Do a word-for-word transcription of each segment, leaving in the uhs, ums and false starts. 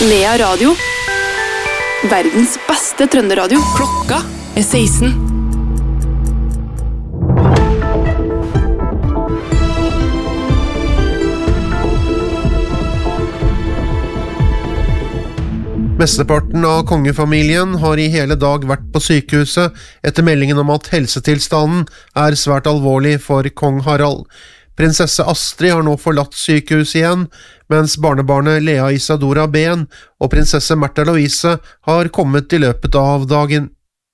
Nea Radio. Verdens beste trønderadio. Klokka er seksten. Mesteparten av kongefamilien har i hele dag vært på sykehuset etter meldingen om at helsetilstanden er svært alvorlig for kong Harald. Prinsesse Astrid har nå forlatt sykehus igjen, mens barnebarnet Lea Isadora Ben og prinsesse Märtha Louise har kommet i løpet av dagen.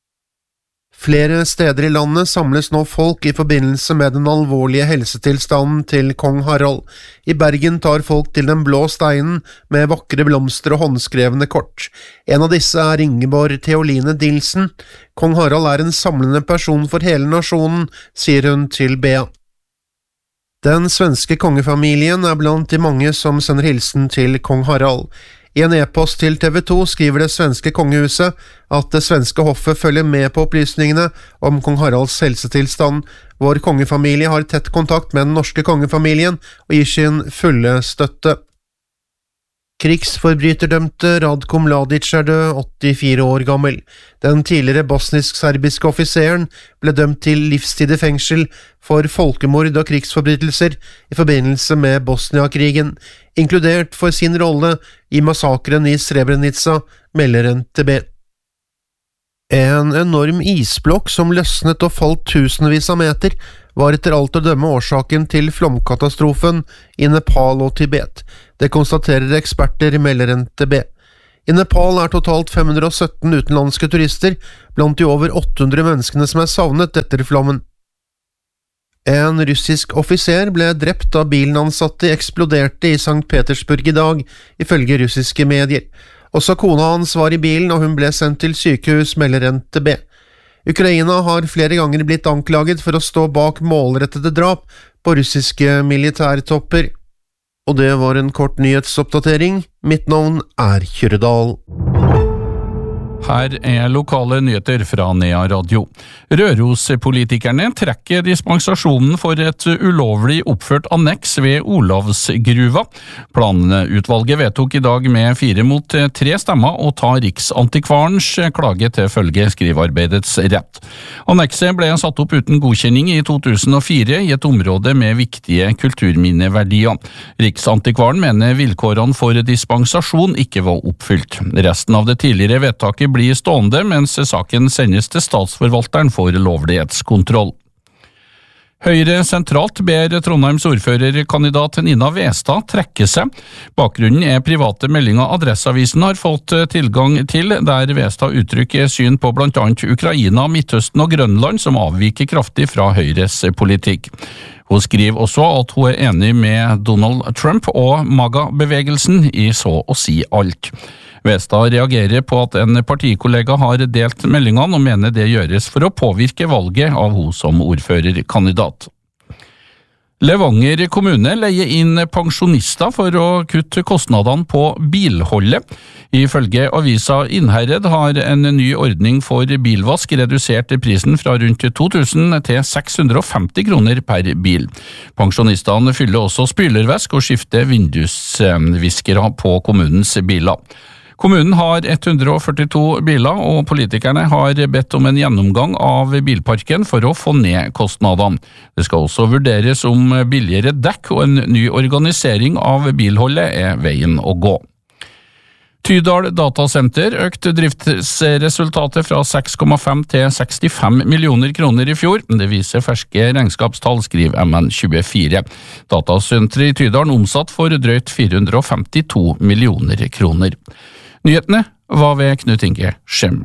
Flere steder i landet samles nå folk i forbindelse med den alvorlige helsetilstanden til kong Harald. I Bergen tar folk til den blå steinen med vakre blomster og håndskrevne kort. En av disse er Ingeborg Theoline Dilsen. Kong Harald er en samlende person for hele nasjonen, sier hun til B A. Den svenske kongefamilien er blant de mange som sender hilsen til kong Harald. I en e-post til T V to skriver det svenske kongehuset at det svenske hoffet følger med på opplysningene om kong Haralds helsetilstand. Vår kongefamilie har tett kontakt med den norske kongefamilien og gir sin fulle støtte. Krigsforbryterdømte Radko Mladic er død, åttifire år gammel. Den tidligere bosnisk-serbiske offiseren ble dømt til livstid i fengsel for folkemord og krigsforbrytelser i forbindelse med Bosnia-krigen, inkludert for sin rolle i massakren i Srebrenica, melder N T B. En enorm isblokk som løsnet og falt tusenvis av meter, var etter alt å dømme årsaken til flomkatastrofen i Nepal og Tibet. Det konstaterer eksperter, melder N T B. I Nepal er totalt fem hundre og sytten utenlandske turister, blant de over åtte hundre menneskene som er savnet etter flommen. En russisk offiser ble drept da bilen ansatte eksploderte i Sankt Petersburg i dag, ifølge russiske medier. Også kona hans var i bilen, og hun ble sendt til sykehus, melder N T B. Ukraina har flere ganger blitt anklaget for å stå bak målrettede drap på russiske militærtopper. Og det var en kort nyhetsoppdatering. Mitt navn er Kjøredal. Her er lokale nyheter fra Nea Radio. Røros-politikerne trekker dispensasjonen for et ulovlig oppført anneks ved Olavsgruva. Planutvalget vedtok i dag med fire mot tre stemmer å ta Riksantikvarens klage til følge, skriver Arbeidets Rett. Annekset ble satt opp uten godkjenning i to tusen og fire i et område med viktige kulturminneverdier. Riksantikvaren mener vilkårene for dispensasjon ikke var oppfylt. Resten av det tidligere vedtaket blir stående, mens saken sendes til statsforvalteren for lovlighetskontroll. Høyre sentralt ber Trondheims ordførerkandidat Nina Westad trekke seg. Bakgrunnen er private meldinger Adresseavisen har fått tilgang til, der Westad uttrykker syn på blant annet Ukraina, Midtøsten og Grønland som avviker kraftig fra Høyres politikk. Hun skriver også at hun er enig med Donald Trump og MAGA-bevegelsen i så å si alt. Westad reagerer på at en partikollega har delt meldingene og mener det gjøres for å påvirke valget av hun som ordførerkandidat. Levanger kommune leier inn pensjonister for å kutte kostnadene på bilholdet. Ifølge avisa Innherred har en ny ordning for bilvask redusert prisen fra rundt to tusen til seks hundre og femti kroner per bil. Pensjonistene fyller også spylervæsk og skifter vindusviskere på kommunens biler. Kommunen har ett hundre og førtito biler, og politikerne har bedt om en gjennomgang av bilparken for å få ned kostnadene. Det skal også vurderes om billigere dekk og en ny organisering av bilholdet er veien å gå. Tydal Datasenter økte driftsresultatet fra seks komma fem til sekstifem millioner kroner i fjor. Det viser ferske regnskapstall, skriver M N tjuefire. Datasenteret i Tydal omsatt for drøyt fire hundre og femtito millioner kroner. Nyhetene var ved Knut Inge Skjem.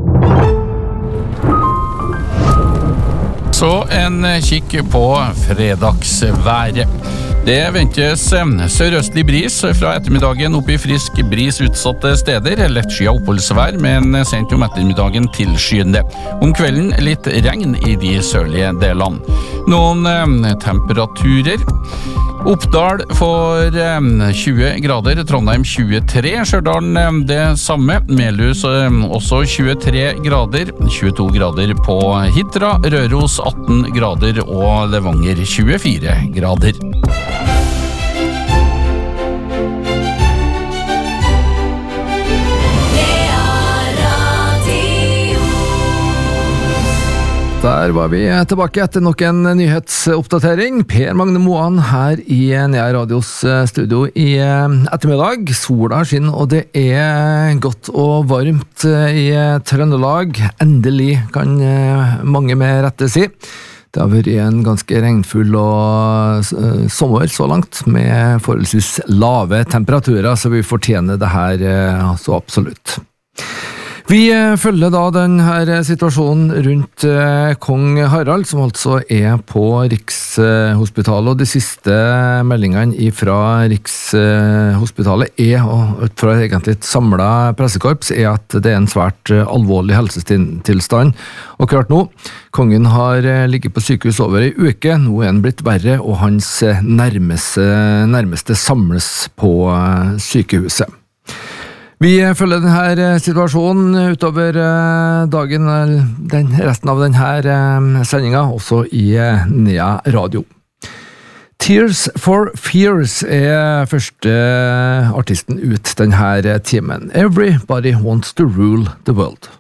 Så en kikk på fredagsværet. Det ventes sørøstlig bris fra ettermiddagen opp i frisk bris utsatte steder, lettskyet oppholdsvær, men sent om ettermiddagen tilskyende. Om kvelden litt regn i de sørlige delene. Noen temperaturer. Oppdal får tjue grader, Trondheim tjuetre, Stjørdal det samme, Melhus også tjuetre grader, tjueto grader på Hitra, Røros atten grader og Levanger tjuefire grader. Der var vi tilbake etter nok en nyhetsoppdatering. Per Magne Moan her i Nea Radios studio i ettermiddag. Sola skinner, og det er godt og varmt i Trøndelag. Endelig kan mange med rette si. Det har vært en ganske regnfull og sommer så langt, med forholdsvis lave temperaturer, så vi fortjener det her så absolutt. Vi følger da denne situasjonen rundt kong Harald, som altså er på Rikshospitalet, og de siste meldingene fra Rikshospitalet er, og ut fra egentlig et samlet pressekorps, er at det er en svært alvorlig helsetilstand. Og klart nå, kongen har ligget på sykehus over en uke, nå er han blitt verre, og hans nærmeste, nærmeste samles på sykehuset. Vi følger denne situasjonen utover dagen, den, resten av denne sendingen, også i Nea Radio. Tears for Fears er første artisten ut denne timen. Everybody wants to rule the world.